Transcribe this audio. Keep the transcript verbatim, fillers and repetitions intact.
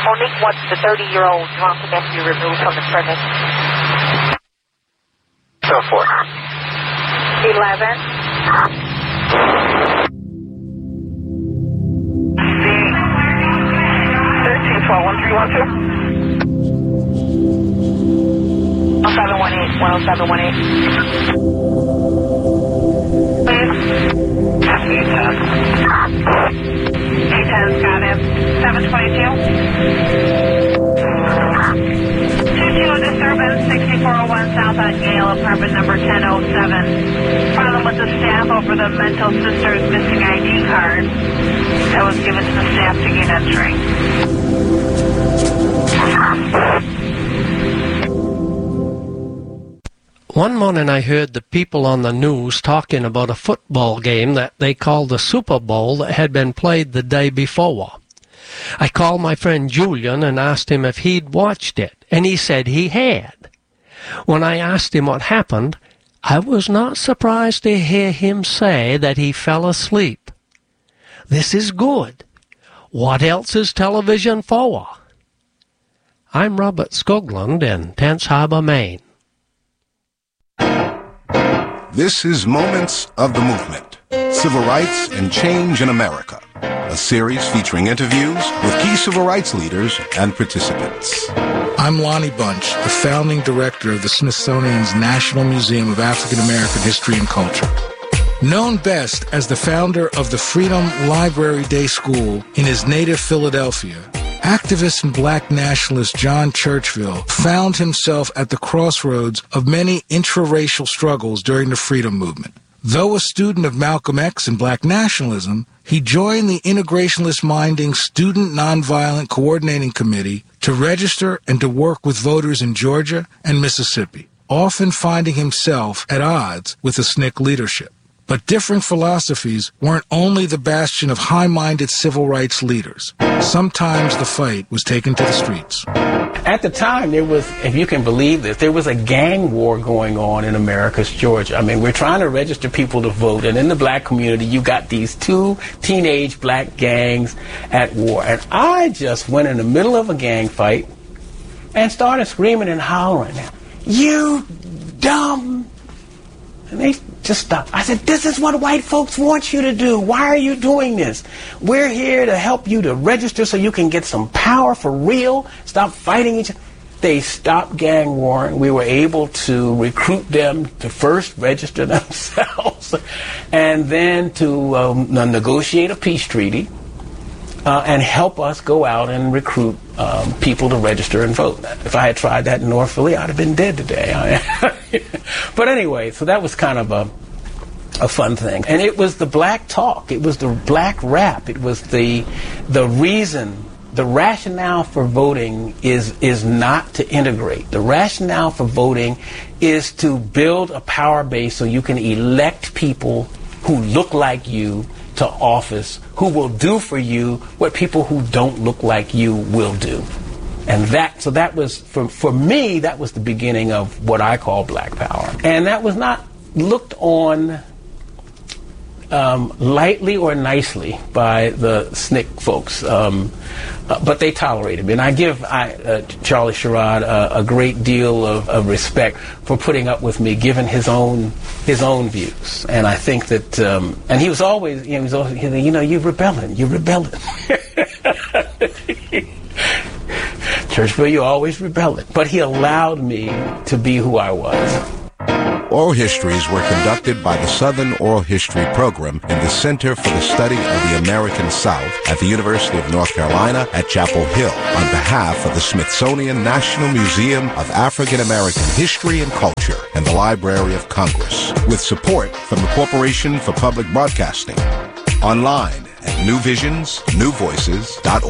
Monique wants the thirty-year-old drunk nephew removed from the premise. So forth. eleven. thirteen twelve one three one two. seven one eight, one oh seven one eight. eight ten, got him. seven twenty-two. two two disturbance, sixty-four oh one South on Yale, apartment number ten oh seven. Problem with the staff over the mental sister's missing I D card that was given to the staff to gain entry. One morning I heard the people on the news talking about a football game that they called the Super Bowl that had been played the day before. I called my friend Julian and asked him if he'd watched it, and he said he had. When I asked him what happened, I was not surprised to hear him say that he fell asleep. This is good. What else is television for? I'm Robert Skoglund in Tense Harbor, Maine. This is Moments of the Movement, Civil Rights and Change in America, a series featuring interviews with key civil rights leaders and participants. I'm Lonnie Bunch, the founding director of the Smithsonian's National Museum of African American History and Culture. Known best as the founder of the Freedom Library Day School in his native Philadelphia, activist and black nationalist John Churchville found himself at the crossroads of many intraracial struggles during the freedom movement. Though a student of Malcolm X and black nationalism, he joined the integrationist-minding Student Nonviolent Coordinating Committee to register and to work with voters in Georgia and Mississippi, often finding himself at odds with the S N C C leadership. But different philosophies weren't only the bastion of high-minded civil rights leaders. Sometimes the fight was taken to the streets. At the time, there was, if you can believe this, there was a gang war going on in America's Georgia. I mean, we're trying to register people to vote, and in the black community, you got these two teenage black gangs at war. And I just went in the middle of a gang fight and started screaming and hollering, "You dumb!" And they just stopped. I said, "This is what white folks want you to do. Why are you doing this? We're here to help you to register so you can get some power for real. Stop fighting each other." They stopped gang warring. We were able to recruit them to first register themselves and then to um, negotiate a peace treaty uh, and help us go out and recruit um, people to register and vote. If I had tried that in North Philly, I'd have been dead today. But anyway, so that was kind of a a fun thing. And it was the black talk. It was the black rap. It was the the reason, the rationale for voting is is not to integrate. The rationale for voting is to build a power base so you can elect people who look like you to office, who will do for you what people who don't look like you will do. And that, so that was, for, for me, that was the beginning of what I call black power. And that was not looked on um, lightly or nicely by the S N C C folks, um, uh, but they tolerated me. And I give I, uh, Charlie Sherrod uh, a great deal of, of respect for putting up with me, given his own his own views. And I think that, um, and he was always, you know, he was always, you know, you're rebelling, you're rebelling. Churchville, you're always rebelling. But he allowed me to be who I was. Oral histories were conducted by the Southern Oral History Program in the Center for the Study of the American South at the University of North Carolina at Chapel Hill on behalf of the Smithsonian National Museum of African American History and Culture and the Library of Congress, with support from the Corporation for Public Broadcasting. Online at new visions new voices dot org.